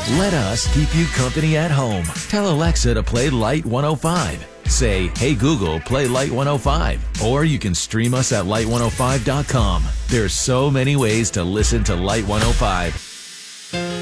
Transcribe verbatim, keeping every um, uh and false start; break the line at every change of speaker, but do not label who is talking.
Let us keep you company at home. Tell Alexa to play Light one oh five. Say, hey Google, play Light one oh five. Or you can stream us at light one oh five dot com. There's so many ways to listen to Light one oh five.